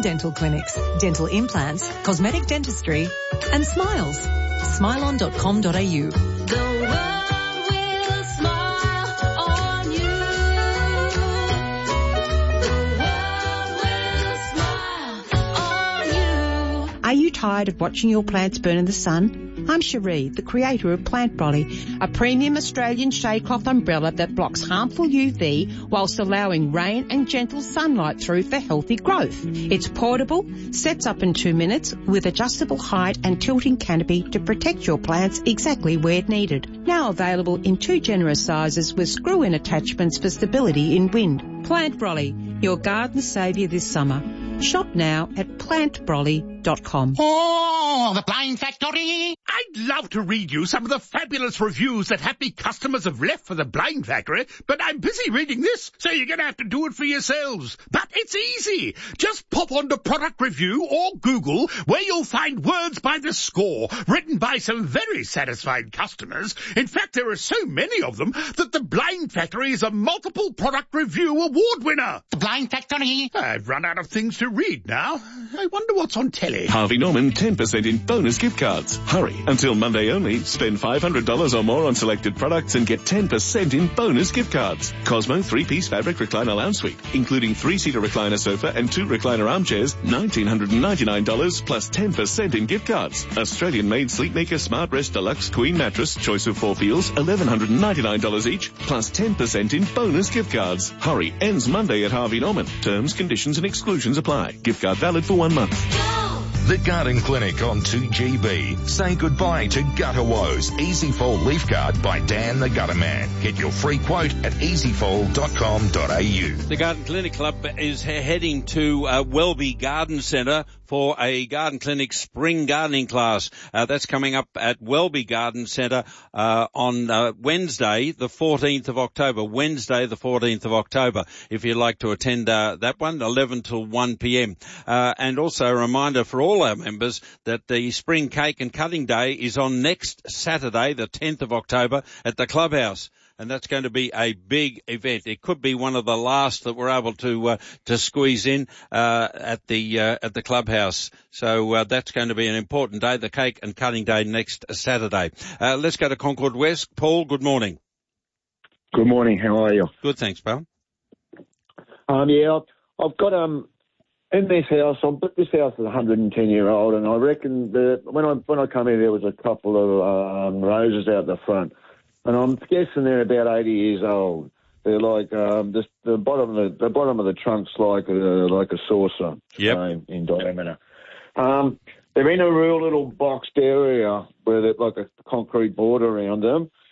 dental clinics, dental implants, cosmetic dentistry and smiles. Smilon.com.au. The world will smile on you. The world will smile on you. Are you tired of watching your plants burn in the sun? I'm Cherie, the creator of Plant Brolly, a premium Australian shade cloth umbrella that blocks harmful UV whilst allowing rain and gentle sunlight through for healthy growth. It's portable, sets up in 2 minutes with adjustable height and tilting canopy to protect your plants exactly where needed. Now available in 2 generous sizes with screw-in attachments for stability in wind. Plant Brolly, your garden saviour this summer. Shop now at plantbrolly.com. Oh, the Blind Factory! I'd love to read you some of the fabulous reviews that happy customers have left for the Blind Factory, but I'm busy reading this, so you're going to have to do it for yourselves. But it's easy. Just pop onto Product Review or Google, where you'll find words by the score, written by some very satisfied customers. In fact, there are so many of them that the Blind Factory is a multiple Product Review award winner. The Blind Factory? I've run out of things to read now. I wonder what's on telly. Harvey Norman 10% in bonus gift cards. Hurry. Until Monday only, spend $500 or more on selected products and get 10% in bonus gift cards. Cosmo 3-piece fabric recliner lounge suite, including 3-seater recliner sofa and 2 recliner armchairs, $1,999 plus 10% in gift cards. Australian-made Sleepmaker Smart Rest Deluxe Queen Mattress, choice of 4 feels, $1,199 each, plus 10% in bonus gift cards. Hurry. Ends Monday at Harvey Norman. Terms, conditions and exclusions apply. Gift card valid for 1 month. The Garden Clinic on 2GB. Say goodbye to gutter woes. Easy Fall Leaf Guard by Dan the Gutter Man. Get your free quote at easyfall.com.au. The Garden Clinic Club is heading to Welby Garden Centre for a Garden Clinic spring gardening class. That's coming up at Welby Garden Centre on Wednesday, the 14th of October. Wednesday, the 14th of October. If you'd like to attend that one, 11 till 1 p.m. And also a reminder for all our members that the Spring Cake and Cutting Day is on next Saturday, the 10th of October, at the Clubhouse. And that's going to be a big event. It could be one of the last that we're able to squeeze in at the Clubhouse. So that's going to be an important day, the Cake and Cutting Day next Saturday. Let's go to Concord West. Paul, good morning. Good morning. How are you? Good, thanks, pal. Yeah, I've got in this house. This house is 110-year-old, and I reckon that when I come in, there was a couple of roses out the front. And I'm guessing they're about 80 years old. They're like the bottom of the trunk's like a saucer. Yep. In diameter. They're in a real little boxed area where they've like a concrete border around them.